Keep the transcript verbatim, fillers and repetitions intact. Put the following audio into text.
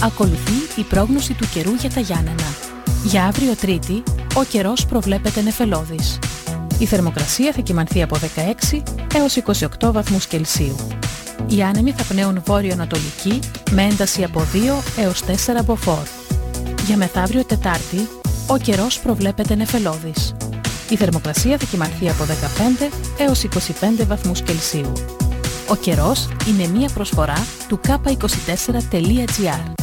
Ακολουθεί η πρόγνωση του καιρού για τα Γιάννενα. Για αύριο Τρίτη, ο καιρός προβλέπεται νεφελώδης. Η θερμοκρασία θα κυμανθεί από δεκαέξι έως είκοσι οκτώ βαθμούς Κελσίου. Οι άνεμοι θα πνέουν βόρειο-ανατολική με ένταση από δύο έως τέσσερα μποφόρ. Για μεθαύριο Τετάρτη, ο καιρός προβλέπεται νεφελώδης. Η θερμοκρασία θα κυμανθεί από δεκαπέντε έως είκοσι πέντε βαθμούς Κελσίου. Ο καιρός είναι μία προσφορά του κάπα είκοσι τέσσερα τελεία τζι άρ.